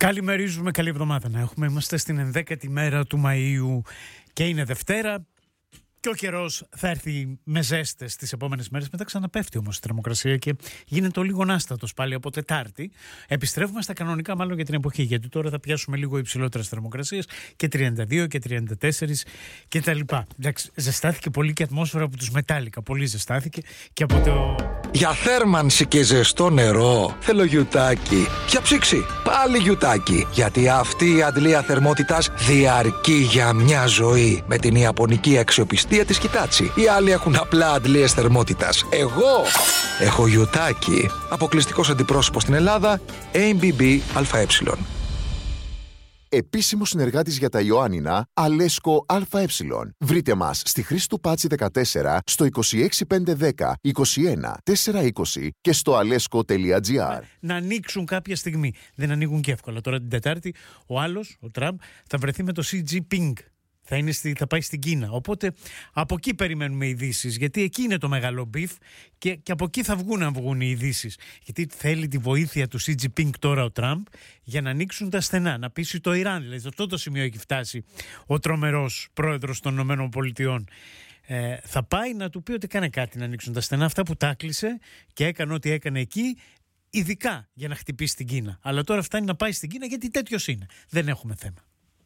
Καλημερίζουμε, καλή εβδομάδα να έχουμε. Είμαστε στην 11η μέρα του Μαΐου και είναι Δευτέρα. Και ο καιρός θα έρθει με ζέστες τις επόμενες μέρες. Μετά ξαναπέφτει όμως η θερμοκρασία και γίνεται ο λίγο άστατος πάλι από Τετάρτη. Επιστρέφουμε στα κανονικά μάλλον για την εποχή, γιατί τώρα θα πιάσουμε λίγο υψηλότερες θερμοκρασίες και 32 και 34 και τα λοιπά. Εντάξει, ζεστάθηκε πολύ και η ατμόσφαιρα από τους Μετάλλικα. Πολύ ζεστάθηκε και από το... Για θέρμανση και ζεστό νερό θέλω γιουτάκι. Για ψήξη πάλι γιουτάκι. Γιατί αυτή η αντλία θερμότητας διαρκεί για μια ζωή. Με την ιαπωνική αξιοπιστία της Hitachi. Οι άλλοι έχουν απλά αντλίες θερμότητας. Εγώ έχω γιουτάκι. Αποκλειστικός αντιπρόσωπος στην Ελλάδα, ABB ΑΕ. Επίσημος συνεργάτης για τα Ιωάννινα, Αλέσκο ΑΕ. Βρείτε μας στη Χρήστου Πάτσι 14, στο 26510 21 420 και στο alesco.gr. Να ανοίξουν κάποια στιγμή. Δεν ανοίγουν και εύκολα. Τώρα την Τετάρτη ο άλλος, ο Τραμπ, θα βρεθεί με το Xi Jinping. Θα πάει στην Κίνα. Οπότε από εκεί περιμένουμε ειδήσεις. Γιατί εκεί είναι το μεγάλο μπιφ και από εκεί θα βγουν οι ειδήσεις. Γιατί θέλει τη βοήθεια του Xi Jinping τώρα ο Τραμπ για να ανοίξουν τα στενά. Να πείσει το Ιράν. Δηλαδή σε αυτό το σημείο έχει φτάσει ο τρομερός πρόεδρος των ΗΠΑ. Θα πάει να του πει ότι κάνε κάτι να ανοίξουν τα στενά. Αυτά που τα κλείσε και έκανε ό,τι έκανε εκεί, ειδικά για να χτυπήσει την Κίνα. Αλλά τώρα φτάνει να πάει στην Κίνα γιατί τέτοιος είναι. Δεν έχουμε θέμα.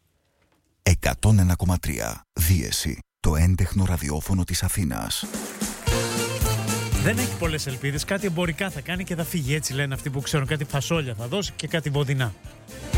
101,3 Δίεση, το έντεχνο ραδιόφωνο της Αθήνας. Δεν έχει πολλές ελπίδες, κάτι εμπορικά θα κάνει και θα φύγει, έτσι λένε αυτοί που ξέρουν, κάτι φασόλια θα δώσει και κάτι βοδινά.